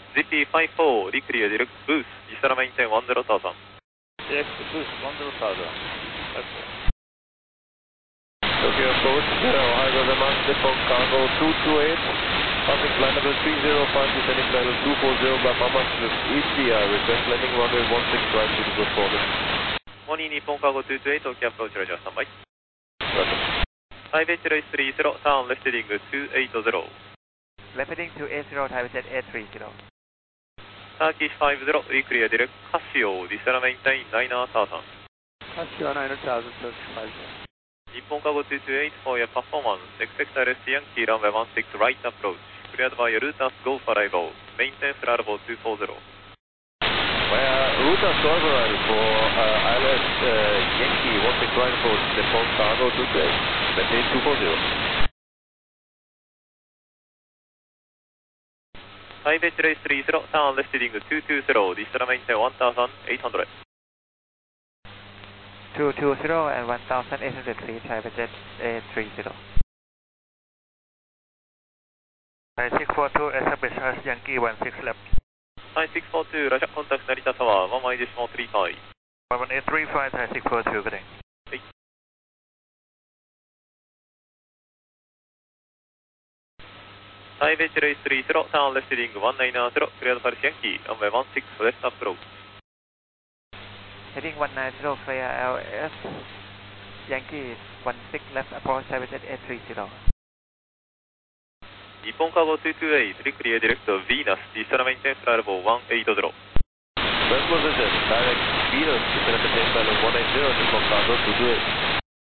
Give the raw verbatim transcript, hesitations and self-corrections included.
ジーピーファイブフォー リクリアディレクトブース、リサラメインテンワンゼロターザン。 ディレクトブースワンゼロターザン。Tokyo approach, Ohio Gaza Max, Nippon Cargo two two eight, passing flight level three zero five, descending flight level two four zero, Bahama Swift E C I, request landing runway one six right, suitable for this. one two 日本カーゴtwo two eight、Tokyo approach ラジャースタンバイ。 Roger. Thai Jet eight three zero, turn left heading two eight zero. Left heading two eight zero, Thai Jet eight three zero. Turkish five zero, reclear direct Casio, Disala maintain niner thousand. Casio niner thousand, Turkish five zero. 日本カーゴtwo two eight for your performance, expect R S Yankee runway one six right approach, cleared by Rutas Golf arrival, maintain flight level two four zero. Where Rutas Golf arrival for uh, R S uh, Yankee one six right approach, Nippon Cargo two two eight, maintain two four zero. Thai Jet eight three zero, turn left heading two two zero, Disala maintain one thousand eight hundred. two two zero and one thousand eight hundred feet, Thai Jet eight three zero. Thai six four two, establish as Yankee one six left. Thai six four two, Roger, contact Narita Tower, one one decimal three five. one one eight three five, Thai six four two, good day. Thai Jet eight three zero, turn left heading one nine zero, cleared for Yankee, runway one six left approach. Heading one nine zero, clear L S, Yankee one six left approach, Thai Jet eight three zero. 日本カーゴtwo two eight、リクリアディレクトヴィーナス、ディスタラメインテンフライレボーone eight zero。 West position, direct Venus, descend at the same level one eight zero, Nippon Cargo two two eight.